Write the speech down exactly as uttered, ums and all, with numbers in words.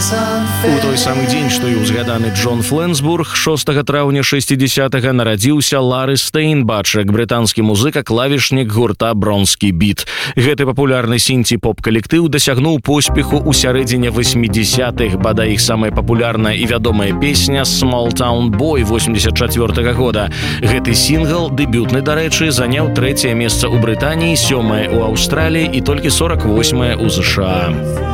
У той самы дзень, што і ўзгаданы Джон Фленсбург, шостага траўня шэсцідзесятага нарадзіўся Лары Стейнбачак, брытанскі музыка-клавішнік гурта «Бронскі біт». Гэты папулярны сінці-поп-калектыў дасягнуў поспеху ў сярэдзіне васьмідзесятых, бадай іх самая папулярная і вядомая песня «Small Town Boy» восемьдесят четвёртага года. Гэты сінгл, дэбютны, дарэчы, заняў трэцяе месца ў Брытаніі, сёмае ў Аўстраліі і толькі сорак восьмае ў ЗША.